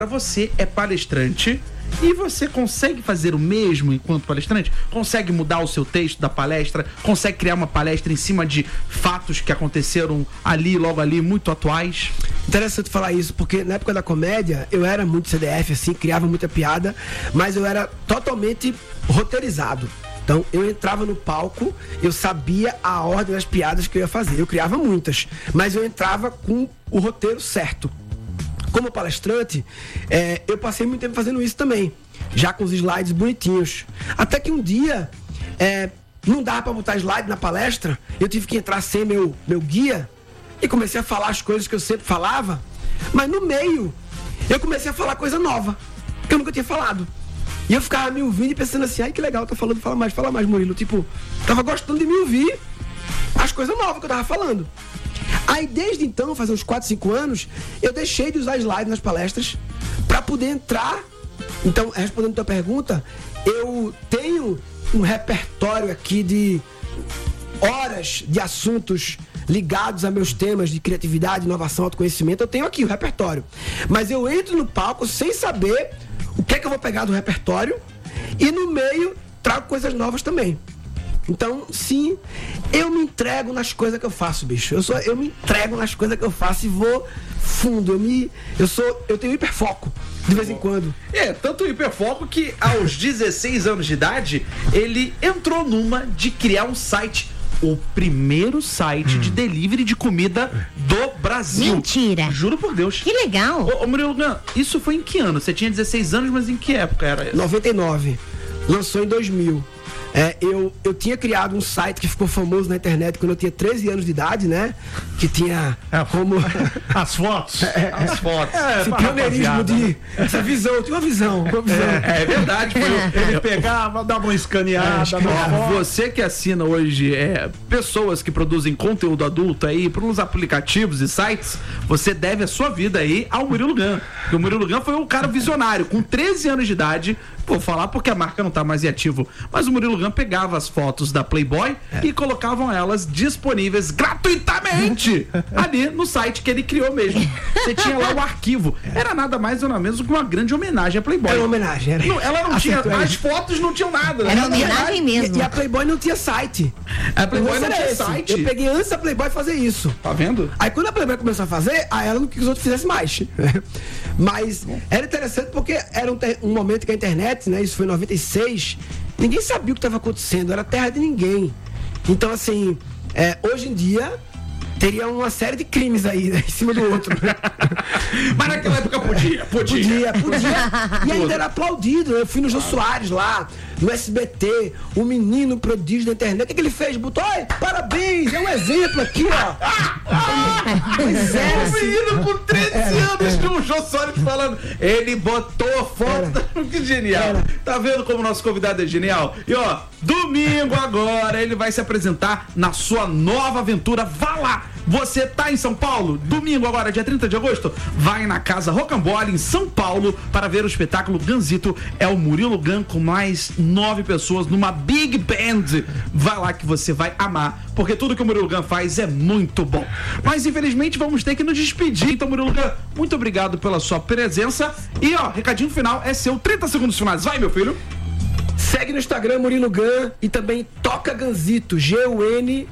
Você é palestrante e você consegue fazer o mesmo enquanto palestrante? Consegue mudar o seu texto da palestra? Consegue criar uma palestra em cima de fatos que aconteceram ali, logo ali, muito atuais? Interessante falar isso, porque na época da comédia eu era muito CDF, assim, criava muita piada, mas eu era totalmente roteirizado. Então, eu entrava no palco, eu sabia a ordem das piadas que eu ia fazer. Eu criava muitas, mas eu entrava com o roteiro certo. Como palestrante, eu passei muito tempo fazendo isso também, já com os slides bonitinhos. Até que um dia, não dava para botar slide na palestra, eu tive que entrar sem meu guia e comecei a falar as coisas que eu sempre falava, mas no meio, eu comecei a falar coisa nova, que eu nunca tinha falado. E eu ficava me ouvindo e pensando assim, ai que legal, tá falando, fala mais, Murilo. Tipo, tava gostando de me ouvir as coisas novas que eu tava falando. Aí desde então, faz uns 4, 5 anos, eu deixei de usar slide nas palestras para poder entrar. Então, respondendo a tua pergunta, eu tenho um repertório aqui de horas de assuntos ligados a meus temas de criatividade, inovação, autoconhecimento. Eu tenho aqui o repertório. Mas eu entro no palco sem saber o que é que eu vou pegar do repertório e no meio trago coisas novas também. Então, sim, eu me entrego nas coisas que eu faço, bicho. Eu me entrego nas coisas que eu faço e vou fundo. Eu tenho hiperfoco de vez em quando. Tanto hiperfoco que aos 16 anos de idade, ele entrou numa de criar um site. O primeiro site de delivery de comida do Brasil. Mentira. Juro por Deus. Que legal. Ô Murilo, isso foi em que ano? Você tinha 16 anos, mas em que época era isso? 99. Lançou em 2000. Eu tinha criado um site que ficou famoso na internet quando eu tinha 13 anos de idade, né? Que tinha como... As fotos. As fotos. Esse pioneirismo de... Essa visão, eu tinha uma visão. É verdade. Ele pegava, dava uma escaneada. Você que assina hoje pessoas que produzem conteúdo adulto aí pelos aplicativos e sites, você deve a sua vida aí ao Murilo Gun. Porque o Murilo Gun foi um cara visionário. Com 13 anos de idade, vou falar porque a marca não tá mais em ativo, mas o Murilo Gun pegava as fotos da Playboy e colocavam elas disponíveis gratuitamente ali no site que ele criou mesmo. Você tinha lá o arquivo. Era nada mais ou nada menos que uma grande homenagem à Playboy. Era uma homenagem. Ela não tinha... As fotos não tinham nada. Era homenagem mesmo. E a Playboy não tinha site. A Playboy não tinha site. Eu peguei antes da Playboy fazer isso. Tá vendo? Aí quando a Playboy começou a fazer, aí ela não quis que os outros fizessem mais. Mas era interessante porque era um momento que a internet, né, isso foi em 96, ninguém sabia o que estava acontecendo, era terra de ninguém. Então, assim, hoje em dia teria uma série de crimes aí, né, em cima do outro. Mas naquela época podia. E ainda era aplaudido. Eu fui no Jô Soares lá, no SBT, o menino prodígio da internet. O que ele fez? Botou, parabéns, é um exemplo aqui, ó. Pois é. O menino com 13 anos de um Jô Soares falando. Ele botou foto. Que genial. Tá vendo como o nosso convidado é genial? E ó, domingo agora ele vai se apresentar na sua nova aventura. Vá lá! Você tá em São Paulo? Domingo agora, dia 30 de agosto, vai na Casa Rocambole em São Paulo para ver o espetáculo Ganzito. É o Murilo Gun com mais 9 pessoas numa Big Band. Vai lá que você vai amar, porque tudo que o Murilo Gun faz é muito bom. Mas infelizmente vamos ter que nos despedir. Então, Murilo Gun, muito obrigado pela sua presença. E ó, recadinho final é seu, 30 segundos finais. Vai, meu filho. Segue no Instagram Murilo Gun e também Toca Ganzito, Gunzito.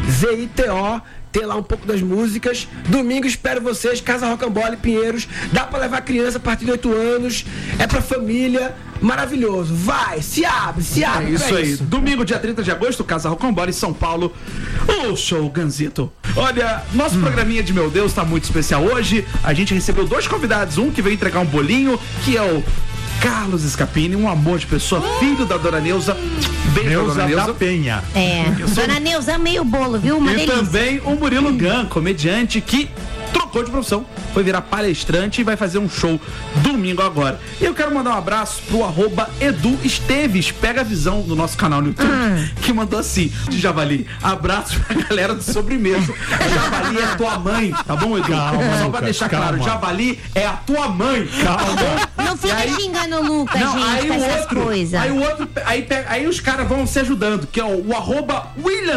Tem lá um pouco das músicas. Domingo espero vocês, Casa Rocambole, Pinheiros. Dá pra levar criança a partir de 8 anos. É pra família. Maravilhoso. Vai, se abre. É isso aí. Domingo, dia 30 de agosto, Casa Rocambole, São Paulo. O show Ganzito. Olha, nosso programinha de Meu Deus tá muito especial hoje. A gente recebeu 2 convidados. Um que veio entregar um bolinho, que é o Carlos Scapini, um amor de pessoa, filho da Dona Neuza. Beijo, Dona Neuza da Penha. Dona Neuza, amei o bolo, viu? Uma delícia. Também o Murilo Gun, comediante que trocou de profissão, foi virar palestrante e vai fazer um show domingo agora. E eu quero mandar um abraço pro @EduEsteves, pega a visão do nosso canal no YouTube, que mandou assim, de Javali, abraço pra galera do sobremesa. Javali é tua mãe, tá bom, Edu? Calma, só pra deixar claro, Javali é a tua mãe. Calma. Não fica xingando o Lucas, gente, com essas coisas. Aí os caras vão se ajudando, que é o @William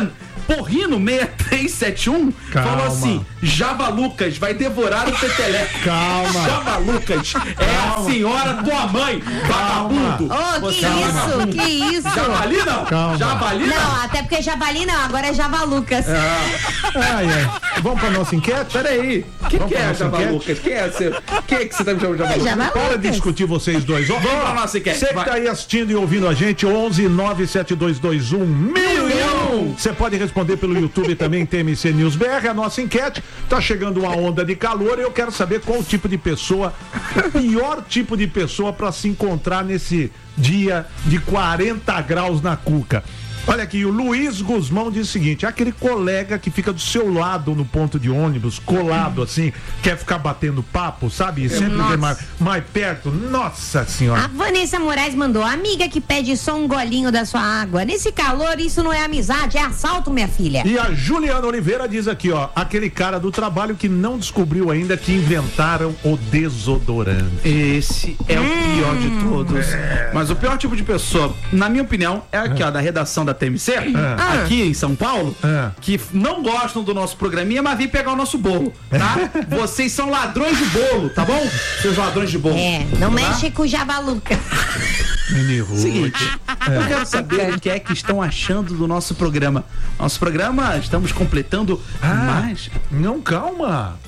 Porrino 6371 falou assim: Java Lucas vai devorar o peteleco. Calma. Java Lucas é a senhora tua mãe, vagabundo. Que isso? Javali não? Calma. Javali não, até porque Javali não, agora é Java Lucas. Vamos pra nossa enquete? Peraí, que é Java Lucas? Quem é você? Quem é que você tá me chamando de Java Lucas? Java Para de Lucas. discutir vocês dois. Vamos pra nossa enquete. Você que tá aí assistindo e ouvindo a gente, 11 97221 1001. Você pode responder pelo YouTube também, TMC News BR. A nossa enquete, tá chegando uma onda de calor e eu quero saber qual tipo de pessoa, o pior tipo de pessoa para se encontrar nesse dia de 40 graus na cuca. Olha aqui, o Luiz Guzmão diz o seguinte: aquele colega que fica do seu lado no ponto de ônibus, colado assim, quer ficar batendo papo, sabe? Sempre vem mais perto. Nossa senhora. A Vanessa Moraes mandou: amiga que pede só um golinho da sua água. Nesse calor, isso não é amizade, é assalto, minha filha. E a Juliana Oliveira diz aqui, ó, aquele cara do trabalho que não descobriu ainda que inventaram o desodorante. Esse é o pior de todos. Mas o pior tipo de pessoa, na minha opinião, é aqui, ó, da redação da TMC, aqui em São Paulo, que não gostam do nosso programinha, mas vêm pegar o nosso bolo, tá? Vocês são ladrões de bolo, tá bom? Seus ladrões de bolo. Não mexe com o Java Lucas. Seguinte, eu quero saber o que é que estão achando do nosso programa. Nosso programa, estamos completando mais. Não, calma.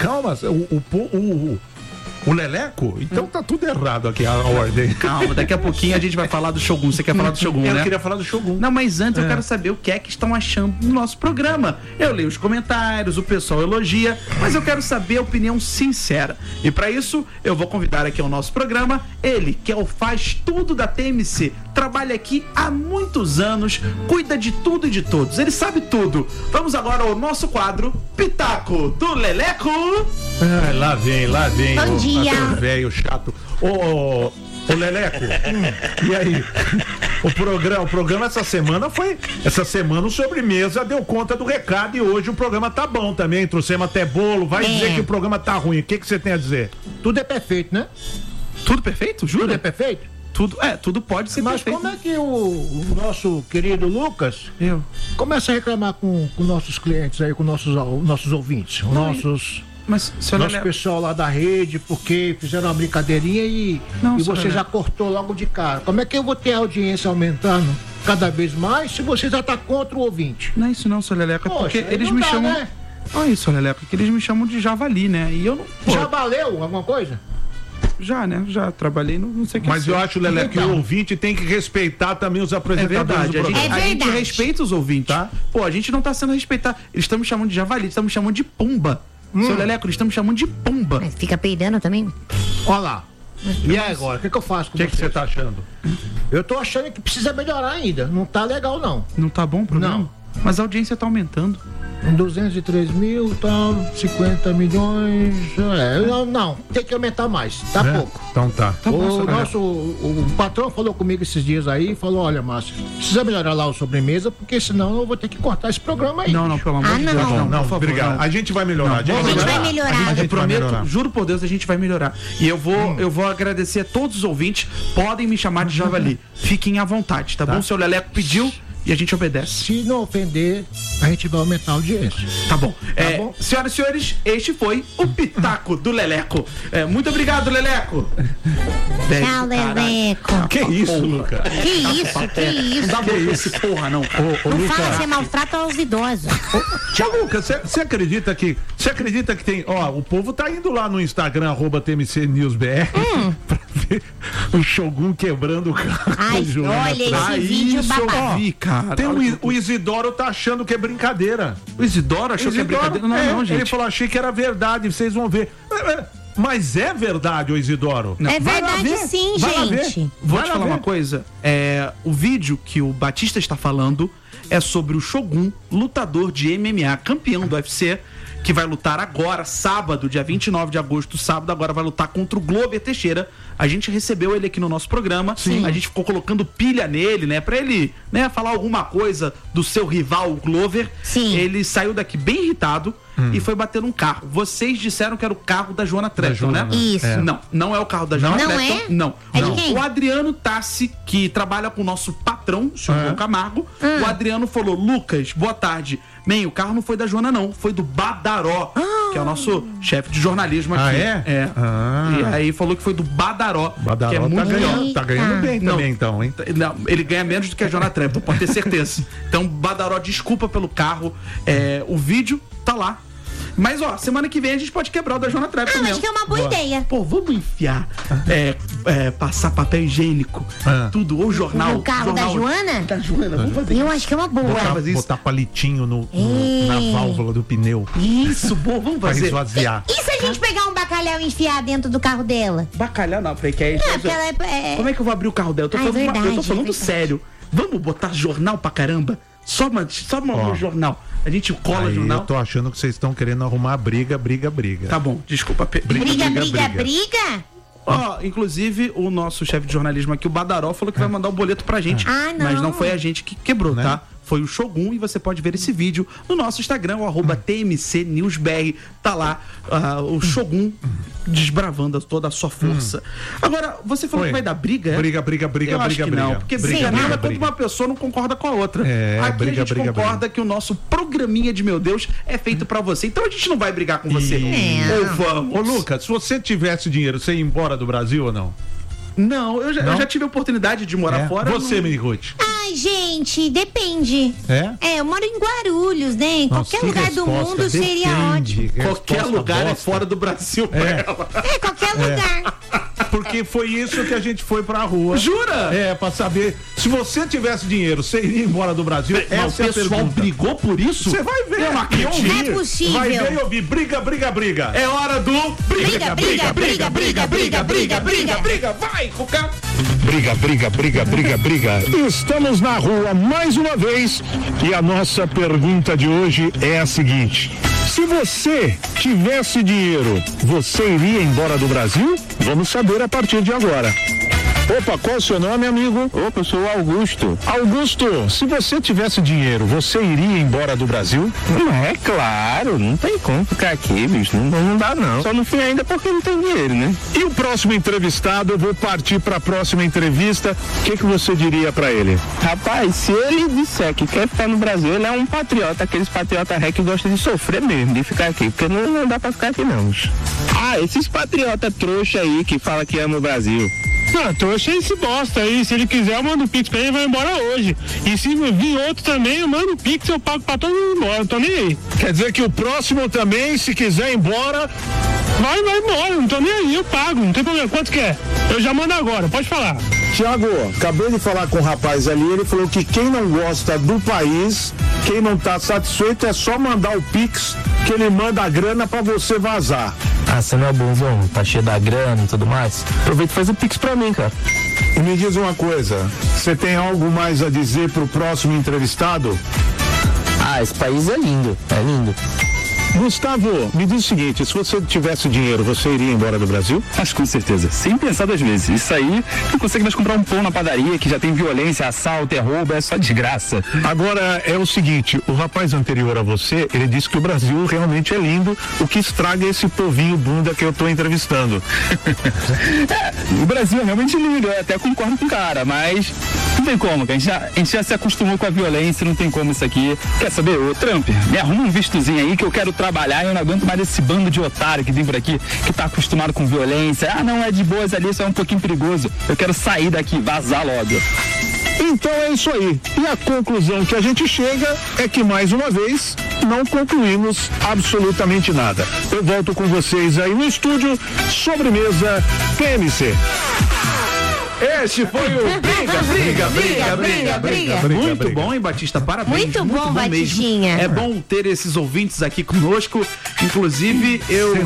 O Leleco? Então tá tudo errado aqui a ordem. Calma, daqui a pouquinho a gente vai falar do Shogun. Você quer falar do Shogun, né? Eu queria falar do Shogun. Não, mas antes eu quero saber o que é que estão achando do nosso programa. Eu leio os comentários, o pessoal elogia, mas eu quero saber a opinião sincera. E pra isso, eu vou convidar aqui ao nosso programa ele, que é o faz tudo da TMC, trabalha aqui há muitos anos, cuida de tudo e de todos. Ele sabe tudo. Vamos agora ao nosso quadro Pitaco do Leleco. Lá vem. Bom dia. Velho chato. Ô Leleco, e aí? O programa essa semana o Sobremesa deu conta do recado e hoje o programa tá bom também, trouxemos até bolo, vai dizer que o programa tá ruim, o que você tem a dizer? Tudo é perfeito, né? Tudo perfeito? Jura? Tudo é perfeito? Tudo pode ser Mas perfeito. como é que o nosso querido Lucas começa a reclamar com nossos clientes aí, com nossos ouvintes, Mas, nosso pessoal lá da rede, porque fizeram uma brincadeirinha e você já cortou logo de cara. Como é que eu vou ter a audiência aumentando cada vez mais se você já tá contra o ouvinte? Não é isso não, seu Leleco, é porque eles me chamam... Né? Não é isso, Leleco, que eles me chamam de Javali, né? E eu não... Já valeu alguma coisa? Já, né? Já trabalhei, não sei o que. Mas eu acho, Leleco, que o ouvinte tem que respeitar também os apresentadores do programa. A gente respeita os ouvintes, tá? Pô, a gente não tá sendo respeitado. Eles estão me chamando de Javali, eles estão me chamando de Pumba. Seu Leleco, eles estão me chamando de Pumba. Mas fica peidando também? Olha lá. E agora, o que eu faço com você? O que você tá achando? Eu tô achando que precisa melhorar ainda. Não tá legal, não. Não tá bom o programa? Não. Mas a audiência tá aumentando. 203 mil, tal, 50 milhões. Não, tem que aumentar mais. Tá pouco. Então tá. O patrão falou comigo esses dias aí, falou: olha, Márcio, precisa melhorar lá o Sobremesa, porque senão eu vou ter que cortar esse programa aí. Não, pelo amor de Deus. Não, por favor, obrigado. Não. A gente vai melhorar. A gente vai melhorar. Eu prometo, juro por Deus, a gente vai melhorar. E eu vou agradecer a todos os ouvintes. Podem me chamar de Javali. Fiquem à vontade, tá bom? O seu Leleco pediu e a gente obedece. Se não ofender, a gente vai aumentar a audiência. Tá bom. Senhoras e senhores, este foi o Pitaco do Leleco. Muito obrigado, Leleco. Tchau, Leleco. Que isso, Lucas? Que isso? Não dá pra esse porra, não. Não fala, você maltrata os idosos. Tchau, Lucas, você acredita que tem, o povo tá indo lá no Instagram, @TMCNewsBR, pra ver o Shogun quebrando o carro. Ai, olha esse vídeo babado. Cara, tem o Isidoro tá achando que é brincadeira. O Isidoro achou que é brincadeira? Não, gente. Ele falou, achei que era verdade, vocês vão ver. Mas é verdade, ô Isidoro? Não. É verdade sim, gente. Vou te falar uma coisa. O vídeo que o Batista está falando é sobre o Shogun, lutador de MMA, campeão do UFC, que vai lutar agora, sábado, dia 29 de agosto, sábado, agora vai lutar contra o Glover Teixeira. A gente recebeu ele aqui no nosso programa. Sim. A gente ficou colocando pilha nele, né? Pra ele, né, falar alguma coisa do seu rival, o Glover. Sim. Ele saiu daqui bem irritado e foi bater num carro. Vocês disseram que era o carro da Joana Tretton, né? Isso. Não é o carro da Joana Tretton. É? Não. É de quem? O Adriano Tassi, que trabalha com o nosso patrão patrão, o senhor João Camargo. O Adriano falou, Lucas, boa tarde. Man, o carro não foi da Joana, não. Foi do Badaró, que é o nosso chefe de jornalismo aqui. É? E aí falou que foi do Badaró, que é muito tá ganhando bem também, então, hein? Não, ele ganha menos do que a Joana Trepton, pode ter certeza. Então, Badaró, desculpa pelo carro. O vídeo tá lá. Mas, ó, semana que vem a gente pode quebrar o da Joana Trepton mesmo. Acho que é uma boa ideia. Pô, vamos enfiar, passar papel higiênico, tudo, ou jornal. No carro da Joana? Da Joana, vamos fazer isso. Eu acho que é uma boa. Botar palitinho na válvula do pneu. Isso, bom, vamos fazer. Pra esvaziar. E se a gente pegar um bacalhau e enfiar dentro do carro dela? Bacalhau não, porque aí... porque ela Como é que eu vou abrir o carro dela? Eu tô falando sério. Vamos botar jornal pra caramba? Só no jornal. A gente cola jornal. Eu tô achando que vocês estão querendo arrumar briga. Tá bom, desculpa. Briga? Inclusive, o nosso chefe de jornalismo aqui, o Badaró, falou que vai mandar o boleto pra gente. Não. Mas não foi a gente que quebrou, tá? Foi o Shogun, e você pode ver esse vídeo no nosso Instagram, o @TMCNewsBR. Tá lá o Shogun desbravando toda a sua força. Agora, você falou que vai dar briga, é? Briga. Eu acho que não, porque briga é quando uma pessoa não concorda com a outra. Aqui a gente concorda que o nosso programinha de Meu Deus é feito pra você. Então a gente não vai brigar com você. Ou vamos. Ô, Lucas, se você tivesse dinheiro, você ia embora do Brasil ou não? Não, eu já tive a oportunidade de morar fora. Você, Miniruth? Ai, gente, depende. Eu moro em Guarulhos, né? Em qualquer lugar do mundo seria ótimo. Qualquer lugar é fora do Brasil pra ela. Qualquer lugar. Porque foi isso que a gente foi pra rua. Jura? Pra saber. Se você tivesse dinheiro, você iria embora do Brasil? Mas o pessoal brigou por isso? Você vai ver. Não é possível. Vai ver e ouvir. Briga. É hora do... Briga. Vai, Cuca. Briga. Estamos na rua mais uma vez e a nossa pergunta de hoje é a seguinte: se você tivesse dinheiro, você iria embora do Brasil? Vamos saber a partir de agora. Opa, qual é o seu nome, amigo? Opa, eu sou o Augusto. Augusto, se você tivesse dinheiro, você iria embora do Brasil? É claro, não tem como ficar aqui, bicho, não dá não. Só não fui ainda porque não tem dinheiro, né? E o próximo entrevistado, eu vou partir para a próxima entrevista, o que você diria para ele? Rapaz, se ele disser que quer ficar no Brasil, ele é um patriota, aqueles patriota ré que gostam de sofrer mesmo, de ficar aqui, porque não dá pra ficar aqui não, bicho. Esses patriota trouxa aí que fala que ama o Brasil. Trouxa esse bosta aí. Se ele quiser, eu mando o Pix pra ele e vai embora hoje. E se vir outro também, eu mando o Pix, eu pago pra todo mundo embora. Não tô nem aí. Quer dizer que o próximo também, se quiser ir embora, vai embora. Não tô nem aí, eu pago. Não tem problema. Quanto que é? Eu já mando agora, pode falar. Tiago, acabei de falar com o rapaz ali, ele falou que quem não gosta do país, quem não tá satisfeito, é só mandar o Pix, que ele manda a grana pra você vazar. Você não é bonzão, tá cheio da grana e tudo mais? Aproveita e faz o Pix pra mim, cara. E me diz uma coisa, você tem algo mais a dizer pro próximo entrevistado? Esse país é lindo, Gustavo, me diz o seguinte, se você tivesse dinheiro, você iria embora do Brasil? Acho com certeza, sem pensar 2 vezes. Isso aí, não consegue mais comprar um pão na padaria que já tem violência, assalto, roubo, é só desgraça. Agora, é o seguinte, o rapaz anterior a você, ele disse que o Brasil realmente é lindo, o que estraga esse povinho bunda que eu tô entrevistando. O Brasil é realmente lindo, eu até concordo com o cara, mas não tem como, a gente já se acostumou com a violência, não tem como isso aqui. Quer saber, ô Trump, me arruma um vistozinho aí que eu quero trabalhar e eu não aguento mais esse bando de otário que vem por aqui, que tá acostumado com violência. Não, é de boas ali, isso é um pouquinho perigoso. Eu quero sair daqui, vazar logo. Então é isso aí. E a conclusão que a gente chega é que, mais uma vez, não concluímos absolutamente nada. Eu volto com vocês aí no estúdio, sobremesa TMC. Este foi o Briga. Muito bom, hein, Batista? Parabéns. Muito bom, Batistinha. Mesmo. É bom ter esses ouvintes aqui conosco. Inclusive,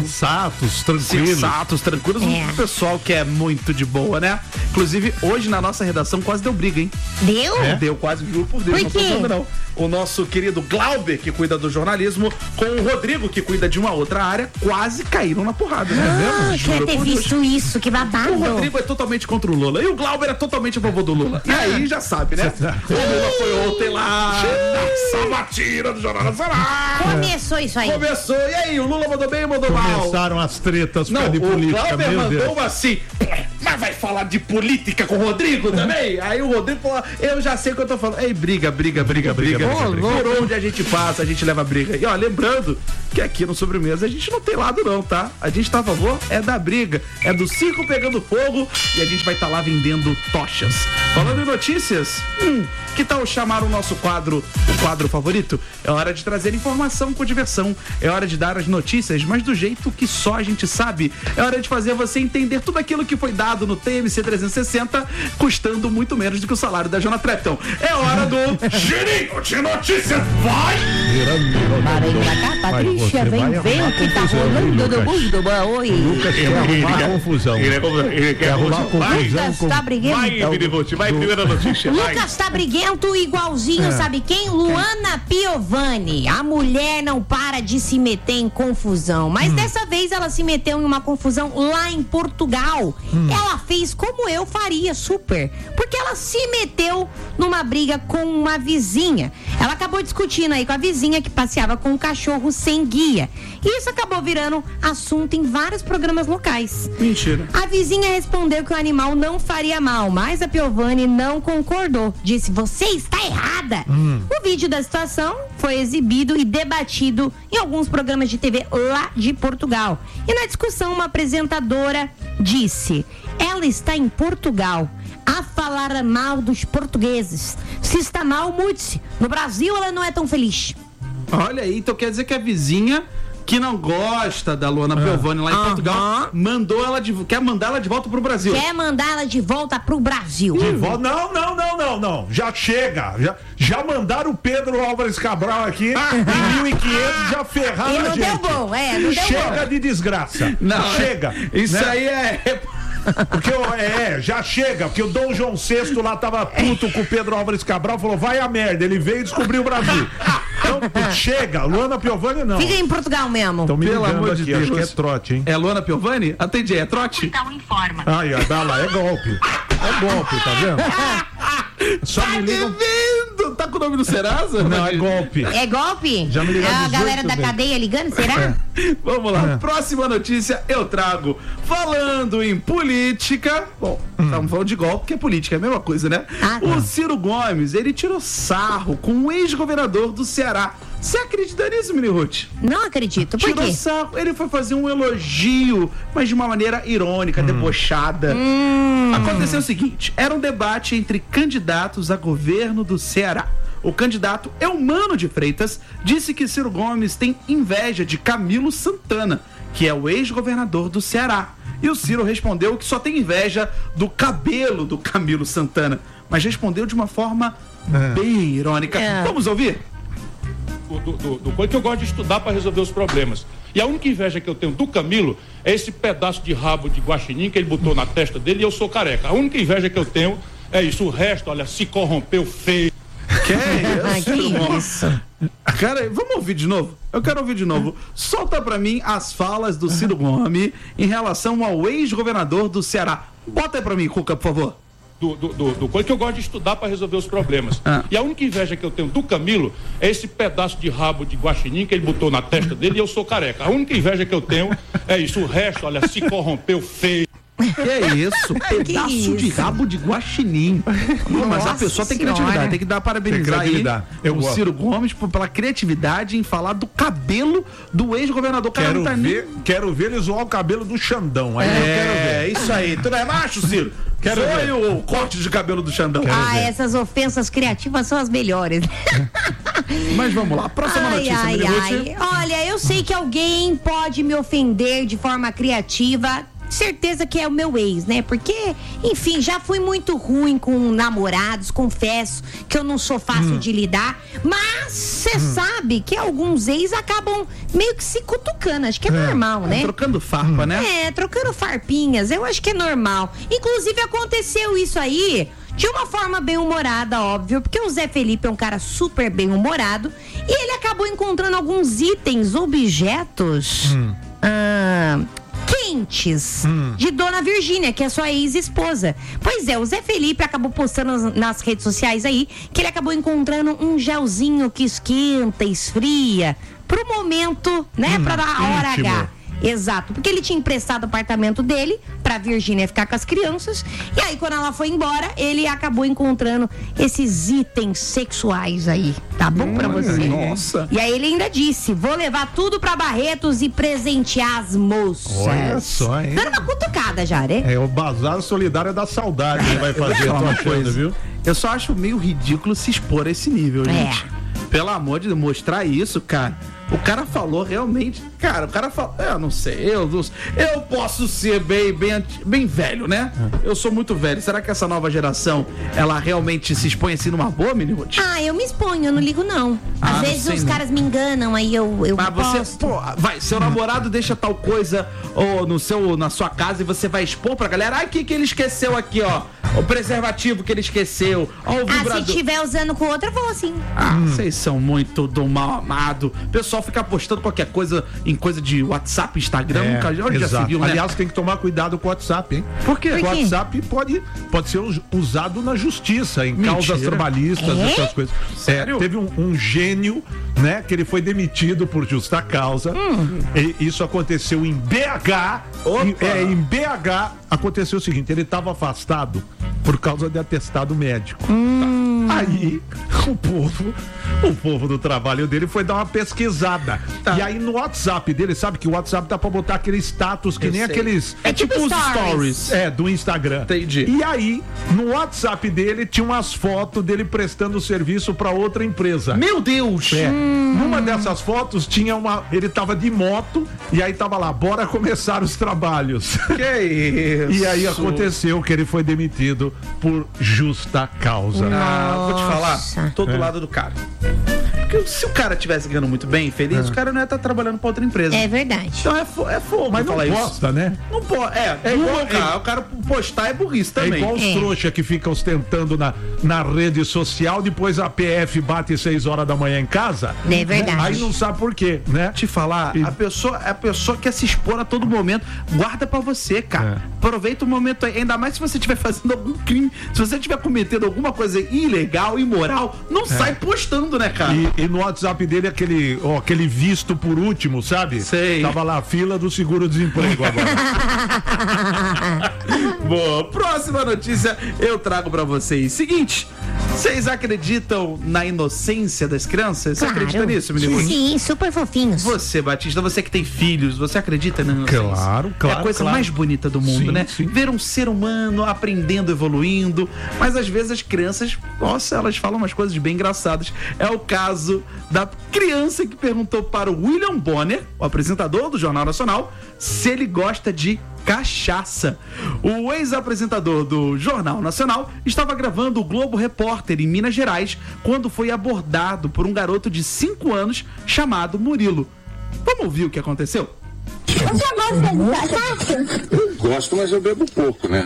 Sensatos, tranquilos. Um pessoal que é muito de boa, né? Inclusive, hoje na nossa redação quase deu briga, hein? Deu? Deu quase, juro por Deus. Por quê? Não tô não. O nosso querido Glauber, que cuida do jornalismo, com o Rodrigo, que cuida de uma outra área, quase caíram na porrada, né? Queria ter visto isso, que babado. O Rodrigo é totalmente contra o Lula e o Glauber é totalmente a favor do Lula. E aí já sabe, né? O Lula foi ontem lá na sabatina do Jornal Nacional. Começou isso aí. Começou. E aí, o Lula mandou bem ou mandou mal? Começaram as tretas por causa de política. O Glauber mandou assim. mas vai falar de política com o Rodrigo também? Aí o Rodrigo falou, eu já sei o que eu tô falando. Ei, briga. Por onde a gente passa, a gente leva briga. E ó, lembrando que aqui no Sobremesa a gente não tem lado não, tá? A gente tá a favor da briga, é do circo pegando fogo e a gente vai estar lá vendendo tochas. Falando em notícias, que tal chamar o nosso quadro, o quadro favorito? É hora de trazer informação com diversão, é hora de dar as notícias, mas do jeito que só a gente sabe. É hora de fazer você entender tudo aquilo que foi dado no TMC 360, custando muito menos do que o salário da Jona Trepton. É hora do Girinho de Notícias. Vai! Vem pra cá, Patrícia, vem ver o que tá rolando no mundo. Oi. Lucas quer arrumar confusão. Ele quer arrumar confusão. Lucas tá briguento. Vai, primeira notícia. Lucas tá briguento igualzinho, sabe quem? Luana Piovani. A mulher não para de se meter em confusão, mas dessa vez ela se meteu em uma confusão lá em Portugal. Ela fez como eu faria, super, porque ela se meteu numa briga com uma vizinha. Ela acabou discutindo aí com a vizinha que passeava com um cachorro sem guia. E isso acabou virando assunto em vários programas locais. Mentira. A vizinha respondeu que o animal não faria mal, mas a Piovani não concordou. Disse, você está errada. O vídeo da situação foi exibido e debatido em alguns programas de TV lá de Portugal. E na discussão, uma apresentadora disse, ela está em Portugal a falar mal dos portugueses. Se está mal, mude-se. No Brasil, ela não é tão feliz. Olha aí, então quer dizer que a vizinha que não gosta da Luana Piovani lá em Portugal, quer mandar ela de volta pro Brasil. Quer mandar ela de volta pro Brasil. De volta? Não. Já chega. Já mandaram o Pedro Álvares Cabral aqui em 1500, já ferraram a gente. Deu bom, não deu chega bom. De desgraça. Não, chega. Isso né? aí é... Porque já chega, porque o Dom João VI lá tava puto com o Pedro Álvares Cabral, falou, vai a merda, ele veio e descobriu o Brasil. Então, chega, Luana Piovani não. Fica em Portugal mesmo. Então, pelo amor de Deus. Acho que é trote, hein? É Luana Piovani? Atendi, é trote? Então informa. Ai, dá lá, é golpe, tá vendo? Só me ligam... Tá com o nome do Serasa? Não, é golpe. É golpe? Já me ligaram a galera da cadeia ligando, será? Vamos lá, próxima notícia eu trago. Falando em política, bom, estamos falando de golpe, que é política, é a mesma coisa, né? O Ciro Gomes, ele tirou sarro com o ex-governador do Ceará. Você acredita nisso, Mini Ruth? Não acredito, por quê? Tirou sarro, ele foi fazer um elogio, mas de uma maneira irônica, debochada. Aconteceu o seguinte, era um debate entre candidatos a governo do Ceará. O candidato Eumano de Freitas disse que Ciro Gomes tem inveja de Camilo Santana, que é o ex-governador do Ceará. E o Ciro respondeu que só tem inveja do cabelo do Camilo Santana, mas respondeu de uma forma bem irônica. Vamos ouvir? Do coisa que eu gosto de estudar para resolver os problemas. E a única inveja que eu tenho do Camilo é esse pedaço de rabo de guaxinim que ele botou na testa dele e eu sou careca. A única inveja que eu tenho é isso. O resto, olha, se corrompeu feio. Que isso? Cara, vamos ouvir de novo? Eu quero ouvir de novo. Solta pra mim as falas do Ciro Gomes em relação ao ex-governador do Ceará. Bota aí pra mim, Cuca, por favor. Do coisa que eu gosto de estudar para resolver os problemas. E a única inveja que eu tenho do Camilo é esse pedaço de rabo de guaxinim que ele botou na testa dele e eu sou careca. A única inveja que eu tenho é isso. O resto, olha, se corrompeu feio. Que é isso? Pedaço de rabo de guaxinim. Não, mas a pessoa tem criatividade, tem que dar parabenizar aí o Ciro Gomes pela criatividade em falar do cabelo do ex-governador. Quero ver ele zoar o cabelo do Xandão. Aí eu quero ver. É isso aí. Tu não é macho, Ciro? Quero ver o corte de cabelo do Xandão. Essas ofensas criativas são as melhores. Mas vamos lá, próxima notícia. Olha, eu sei que alguém pode me ofender de forma criativa. Certeza que é o meu ex, né? Porque, enfim, já fui muito ruim com namorados, confesso que eu não sou fácil de lidar, mas você sabe que alguns ex acabam meio que se cutucando, acho que é normal, né? Trocando farpa, né? Trocando farpinhas, eu acho que é normal. Inclusive aconteceu isso aí de uma forma bem humorada, óbvio, porque o Zé Felipe é um cara super bem humorado e ele acabou encontrando alguns itens, objetos quentes de Dona Virgínia, que é sua ex-esposa. Pois é, o Zé Felipe acabou postando nas redes sociais aí que ele acabou encontrando um gelzinho que esquenta, esfria pro momento, né, pra dar a hora H. Exato, porque ele tinha emprestado o apartamento dele pra Virgínia ficar com as crianças. E aí, quando ela foi embora, ele acabou encontrando esses itens sexuais aí. Tá bom pra você? Nossa. E aí ele ainda disse: vou levar tudo pra Barretos e presentear as moças. Olha só, hein? Dando uma cutucada já, né? É o Bazar Solidário da Saudade que vai fazer, falar tô uma achando, coisa. viu? Eu só acho meio ridículo se expor a esse nível, gente. Pelo amor de Deus, mostrar isso, cara. O cara falou realmente. Cara, o cara falou. Eu não sei. Eu posso ser bem velho, né? Eu sou muito velho. Será que essa nova geração, ela realmente se expõe assim numa boa, Mini Ruth? Eu me exponho, eu não ligo não. Às vezes os caras me enganam, aí eu Mas posto. você, pô, seu namorado deixa tal coisa na sua casa e você vai expor pra galera. Ai, o que ele esqueceu aqui, ó? O preservativo que ele esqueceu. Ó, o vibrador. Se estiver usando com outro, eu vou sim. Vocês são muito do mal amado. O pessoal fica postando qualquer coisa em coisa de WhatsApp, Instagram. Onde já se viu, né? Aliás, tem que tomar cuidado com o WhatsApp, hein? Por quê? O WhatsApp pode ser usado na justiça, em causas trabalhistas, essas coisas. Sério? Teve um gênio, né, que ele foi demitido por justa causa. E isso aconteceu em BH. Em BH aconteceu o seguinte: ele estava afastado por causa de atestado médico. Aí o povo do trabalho dele foi dar uma pesquisada. E aí no WhatsApp dele, sabe que o WhatsApp dá pra botar aquele status que nem aqueles... É tipo os stories. Do Instagram. Entendi. E aí, no WhatsApp dele, tinha umas fotos dele prestando serviço pra outra empresa. Meu Deus! Numa dessas fotos tinha ele tava de moto e aí tava lá: bora começar os trabalhos. Que isso? E aí aconteceu que ele foi demitido por justa causa. Vou te falar, tô do lado do cara. Porque se o cara tivesse ganhando muito bem, feliz, o cara não ia estar trabalhando pra outra empresa. É verdade. Então é fogo. Mas não posta, né? Não pode. É igual o cara postar é burrice também. É igual os trouxa que ficam ostentando na rede social, depois a PF bate 6 horas da manhã em casa. É verdade. Aí não sabe por quê, né? Te falar, a pessoa quer se expor a todo momento. Guarda pra você, cara. Aproveita o momento aí. Ainda mais se você estiver fazendo algum crime. Se você estiver cometendo alguma coisa ilegal, imoral, não sai postando, né, cara? E no WhatsApp dele, aquele visto por último, sabe? Sei. Tava lá, fila do seguro-desemprego agora. Boa, próxima notícia eu trago pra vocês. Seguinte, vocês acreditam na inocência das crianças? Você acredita nisso, menino? Sim, super fofinhos. Você, Batista, você que tem filhos, você acredita na inocência? Claro. É a coisa mais bonita do mundo, né? Sim. Ver um ser humano aprendendo, evoluindo, mas às vezes as crianças, nossa, elas falam umas coisas bem engraçadas. É o caso da criança que perguntou para o William Bonner, o apresentador do Jornal Nacional, se ele gosta de cachaça. O ex-apresentador do Jornal Nacional estava gravando o Globo Repórter em Minas Gerais quando foi abordado por um garoto de 5 anos chamado Murilo. Vamos ouvir o que aconteceu? Você gosta de cachaça? Gosto, mas eu bebo pouco, né?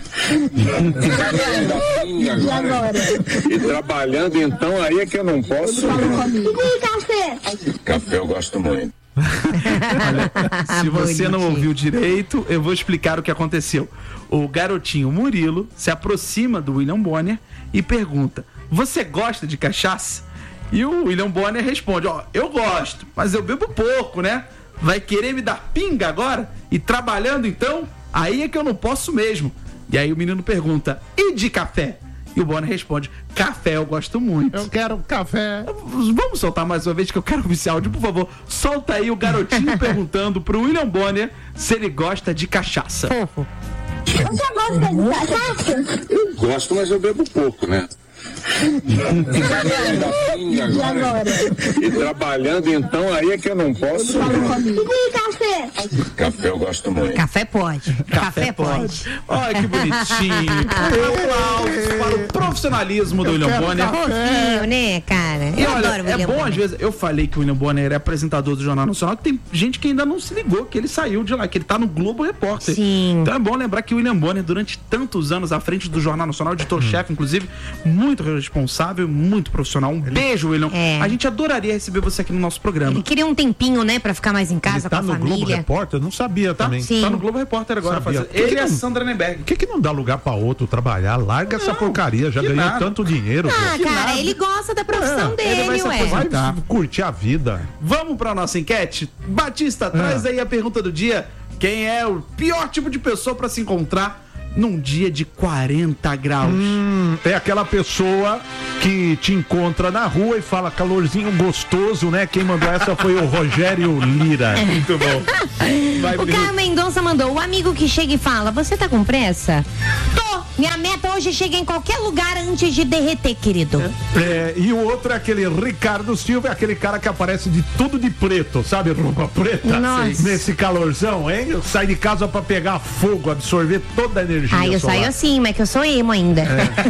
E trabalhando, então, aí é que eu não posso. E café? Café eu gosto muito. Se você não ouviu direito, eu vou explicar o que aconteceu. O garotinho Murilo se aproxima do William Bonner e pergunta: você gosta de cachaça? E o William Bonner responde: eu gosto, mas eu bebo pouco, né? Vai querer me dar pinga agora? E trabalhando então? Aí é que eu não posso mesmo. E aí o menino pergunta: e de café? E o Bonner responde: café eu gosto muito. Eu quero café. Vamos soltar mais uma vez que eu quero ouvir esse áudio, por favor. Solta aí o garotinho perguntando pro William Bonner se ele gosta de cachaça. Fofo. Você gosta de cachaça? Eu gosto, mas eu bebo pouco, né? E trabalhando, então, aí é que eu não posso. E café? Café eu gosto muito. Café pode. Café pode. Olha que bonitinho. Aplausos para o profissionalismo do William Bonner. Fofinho, né, cara? E Eu olha, adoro o William bom Bonner. às vezes, eu falei que o William Bonner é apresentador do Jornal Nacional, que tem gente que ainda não se ligou que ele saiu de lá, que ele tá no Globo Repórter. Sim. Então é bom lembrar que o William Bonner, durante tantos anos à frente do Jornal Nacional, editor-chefe, inclusive, muito responsável, muito profissional. Beijo, William. A gente adoraria receber você aqui no nosso programa. Ele queria um tempinho, né, pra ficar mais em casa com a família. Tá no Globo Repórter? Eu não sabia também. Tá no Globo Repórter agora. Sabia. Ele e a Sandra Nemberg. Por que não dá lugar pra outro trabalhar? Larga essa porcaria, Já ganhou nada. tanto dinheiro. Ah, pô. cara, ele gosta da profissão ele vai dele, se ué. aposentar. Vai curtir a vida. Vamos pra nossa enquete? Batista, traz aí a pergunta do dia. Quem é o pior tipo de pessoa pra se encontrar num dia de 40 graus? É aquela pessoa que te encontra na rua e fala calorzinho gostoso, né? Quem mandou essa foi o Rogério Lira. Muito bom. Vai, O Caio Mendonça mandou, o amigo que chega e fala, você tá com pressa? Tô! Minha meta hoje é chegar em qualquer lugar antes de derreter, querido. E o outro é aquele Ricardo Silva, é aquele cara que aparece de tudo de preto, sabe? Roupa preta. Nossa. Nesse calorzão, hein? Sai de casa pra pegar fogo, absorver toda a energia Ai, eu solar. saio assim, mas que eu sou emo ainda.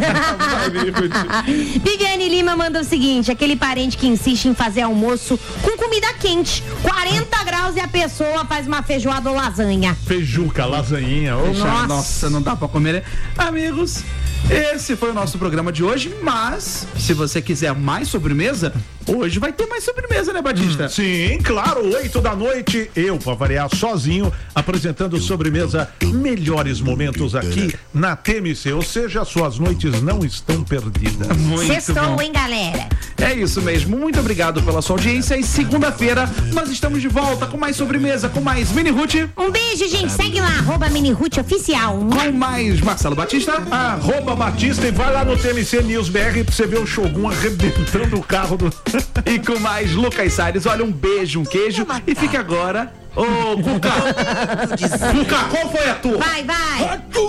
Viviane Lima manda o seguinte, aquele parente que insiste em fazer almoço com comida quente, 40 graus e a pessoa faz uma feijoada ou lasanha. Feijuca, lasanhinha. Nossa, não dá pra comer, né? Amigos, esse foi o nosso programa de hoje, mas se você quiser mais sobremesa, hoje vai ter mais sobremesa, né, Batista? Sim, claro, 8 da noite, eu, pra variar, sozinho, apresentando sobremesa, melhores momentos aqui na TMC, ou seja, suas noites não estão perdidas. Sextou, hein, galera? É isso mesmo, muito obrigado pela sua audiência e segunda-feira nós estamos de volta com mais sobremesa, com mais Mini Ruth. Um beijo, gente, segue lá, @MiniRuth_oficial. Com mais Marcelo Batista. @Batista e vai lá no TMC News BR pra você ver o Shogun arrebentando o carro do... E com mais Lucas Salles. Olha, um beijo, um queijo. E fique agora. Ô, Cuca! Cuca, qual foi a tua? Vai, vai!